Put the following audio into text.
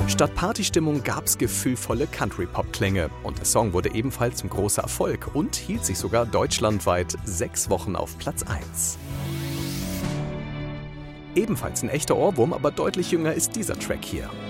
Statt Partystimmung gab's gefühlvolle Country-Pop-Klänge und der Song wurde ebenfalls ein großer Erfolg und hielt sich sogar deutschlandweit 6 Wochen auf Platz 1. Ebenfalls ein echter Ohrwurm, aber deutlich jünger ist dieser Track hier.